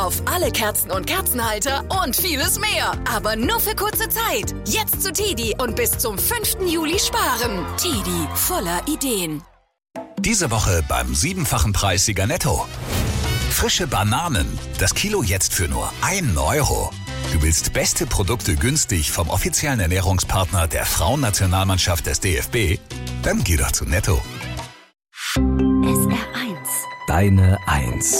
auf alle Kerzen und Kerzenhalter und vieles mehr. Aber nur für kurze Zeit. Jetzt zu TIDI und bis zum 5. Juli sparen. TIDI, voller Ideen. Diese Woche beim 7-fachen Preis Sieger Netto. Frische Bananen. Das Kilo jetzt für nur 1 Euro. Du willst beste Produkte günstig vom offiziellen Ernährungspartner der Frauennationalmannschaft des DFB? Dann geh doch zu Netto. SR1. Deine 1.